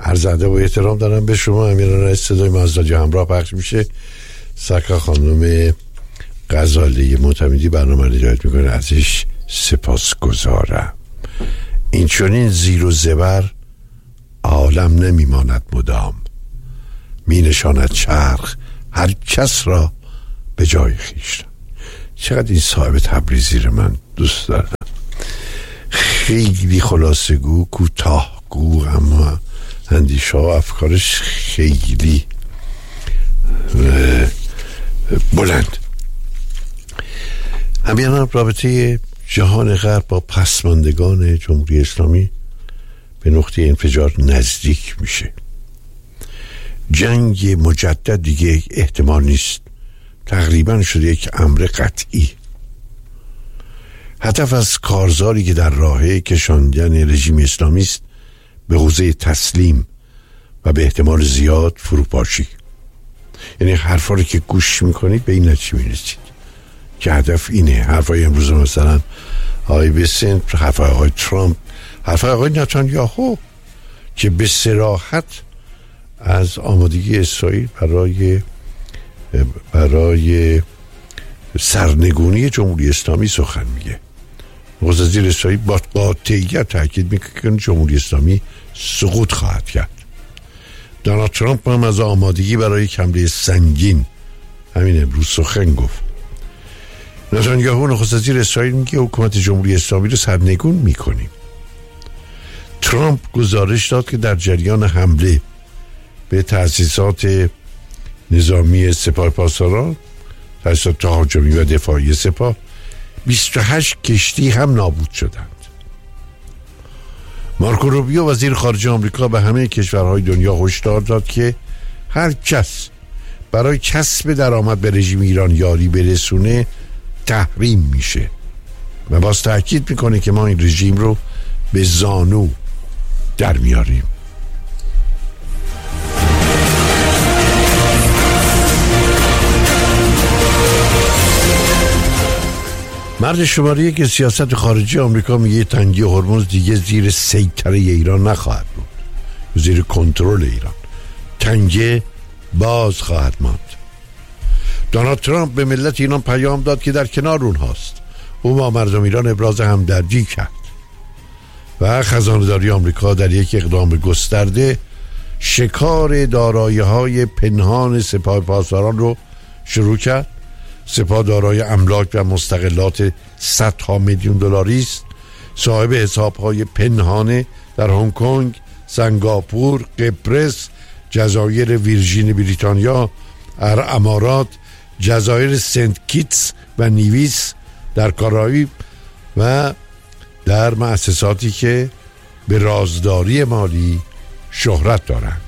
عرض ادب و احترام دارم به شما. امیران صدای مازداجی همراه پخش میشه. سکا خانم غزالی معتمدی برنامه رو هدایت میکنه، ازش سپاسگزارم. این چنین زیر و زبر عالم نمیماند مدام، می نشاند چرخ هر کس را به جای خویش. چقدر این صاحب تبریزی رو من دوست دارم. خیلی خلاصه گو، کوتاه گو، اما اندیشه و افکارش خیلی بلند. همین رابطه جهان غرب با پسماندگان جمهوری اسلامی به نقطه انفجار نزدیک میشه. جنگ مجدد دیگه احتمال نیست، تقریبا شده یک امر قطعی. هدف از کارزاری که در راه کشاندن رژیم اسلامی است به حوزه تسلیم و به احتمال زیاد فروپاشی. یعنی حرفا رو که گوش میکنید به این نتیجه میرسید که هدف اینه. حرفای امروز مثلا آقای بسنت، حرفای آقای ترامپ، حرفای آقای نتانیاهو که به صراحت از آمادگی اسرائیل برای سرنگونی جمهوری اسلامی سخن میگه. نخست وزیر اسرائیل با قاطعیت تاکید میکنه جمهوری اسلامی سقوط خواهد کرد. دونالد ترامپ هم از آمادگی برای حمله سنگین همین امروز سخن گفت. نتانیاهو نخست وزیر اسرائیل میگه حکومت جمهوری اسلامی رو سرنگون میکنیم. ترامپ گزارش داد که در جریان حمله به تأسیسات نظامی سپاه پاسداران، تأسیسات تهاجمی و دفاعی سپاه، 28 کشتی هم نابود شدند. مارکو روبیو وزیر خارجه آمریکا به همه کشورهای دنیا هشدار داد که هر کس برای کسب درآمد به رژیم ایران یاری برسونه تحریم میشه و باز تأکید میکنه که ما این رژیم رو به زانو در میاریم. مرد شماره یک سیاست خارجی آمریکا میگه تنگی هرمز دیگه زیر سیطره ایران نخواهد بود، زیر کنترل ایران. تنگه باز خواهد ماند. دونالد ترامپ به ملت ایران پیام داد که در کنار اونهاست. او با مردم ایران ابراز همدردی کرد و خزانه‌داری آمریکا در یک اقدام گسترده شکار دارایی‌های پنهان سپاه پاسداران رو شروع کرد. سپاه دارای املاک و مستغلات صدها میلیون دلاری است. صاحب حساب‌های پنهان در هنگ کنگ، سنگاپور، قبرس، جزایر ویرژین بریتانیا، امارات، جزایر سنت کیتس و نیویس در کارائیب و در مؤسساتی که به رازداری مالی شهرت دارند.